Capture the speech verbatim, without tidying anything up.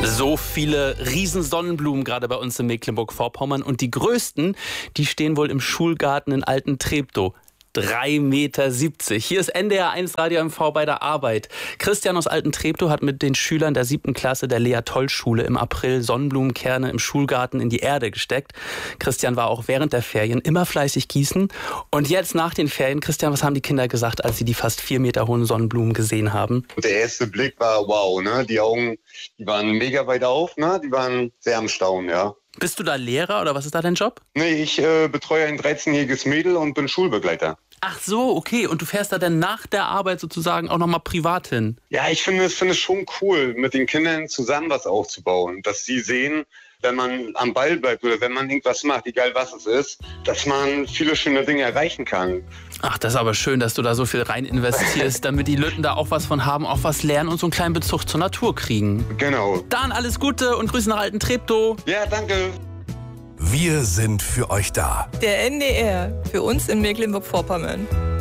So viele Riesensonnenblumen gerade bei uns in Mecklenburg-Vorpommern. Und die größten, die stehen wohl im Schulgarten in Alten-Treptow. drei Meter siebzig. Hier ist N D R eins Radio M V bei der Arbeit. Christian aus Alten-Treptow hat mit den Schülern der siebten Klasse der Lea-Toll-Schule im April Sonnenblumenkerne im Schulgarten in die Erde gesteckt. Christian war auch während der Ferien immer fleißig gießen. Und jetzt nach den Ferien, Christian, was haben die Kinder gesagt, als sie die fast vier Meter hohen Sonnenblumen gesehen haben? Der erste Blick war wow, ne? Die Augen, die waren mega weit auf, ne? Die waren sehr am Staunen, ja. Bist du da Lehrer oder was ist da dein Job? Nee, ich äh, betreue ein dreizehnjähriges Mädel und bin Schulbegleiter. Ach so, okay. Und du fährst da dann nach der Arbeit sozusagen auch nochmal privat hin? Ja, ich finde es finde es schon cool, mit den Kindern zusammen was aufzubauen. Dass sie sehen, wenn man am Ball bleibt oder wenn man irgendwas macht, egal was es ist, dass man viele schöne Dinge erreichen kann. Ach, das ist aber schön, dass du da so viel rein investierst, damit die Lütten da auch was von haben, auch was lernen und so einen kleinen Bezug zur Natur kriegen. Genau. Dann alles Gute und Grüße nach Alten-Treptow. Ja, danke. Wir sind für euch da. Der N D R, für uns in Mecklenburg-Vorpommern.